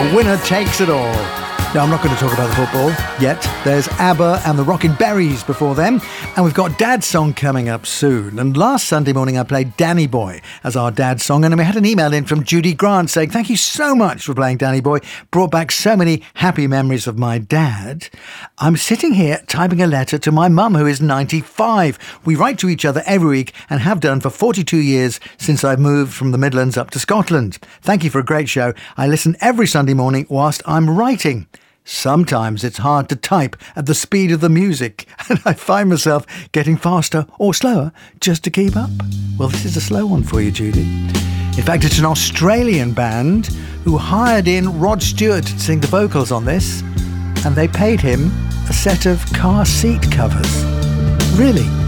A winner takes it all. No, I'm not going to talk about the football yet. There's ABBA and the Rockin' Berries before them. And we've got Dad's Song coming up soon. And last Sunday morning I played Danny Boy as our Dad's Song. And we had an email in from Judy Grant saying, thank you so much for playing Danny Boy. Brought back so many happy memories of my dad. I'm sitting here typing a letter to my mum, who is 95. We write to each other every week and have done for 42 years since I moved from the Midlands up to Scotland. Thank you for a great show. I listen every Sunday morning whilst I'm writing. Sometimes it's hard to type at the speed of the music, and I find myself getting faster or slower just to keep up. Well, this is a slow one for you, Judy. In fact, it's an Australian band who hired in Rod Stewart to sing the vocals on this, and they paid him a set of car seat covers. Really?